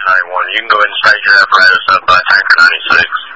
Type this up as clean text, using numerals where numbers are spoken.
91. You can go ahead and state your apparatus up by Tanker 96.